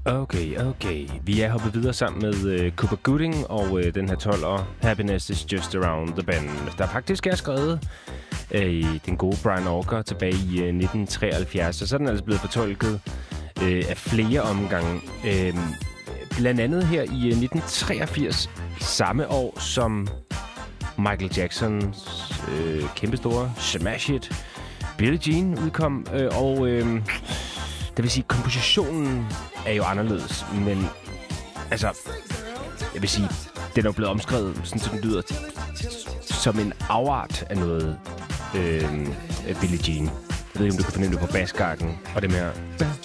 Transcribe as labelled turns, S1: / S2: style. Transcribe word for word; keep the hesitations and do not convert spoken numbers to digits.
S1: Okay, okay. Vi er hoppet videre sammen med uh, Cuba Gooding og uh, den her tolver, Happiness is just around the bend. Der faktisk er skrevet uh, i den gode Brian Auger tilbage i uh, nitten treoghalvfjerds, og så er den altså blevet fortolket uh, af flere omgange. Uh, blandt andet her i uh, nitten treogfirs, samme år som Michael Jacksons uh, kæmpestore smash hit Billie Jean udkom, uh, og uh, det vil sige, kompositionen er jo anderledes, men altså, jeg vil sige, den er jo blevet omskrevet, sådan som den lyder, som en afart af noget øh, Billie Jean. Jeg ved ikke, om du kan fornemme det på basgarten, og det med her.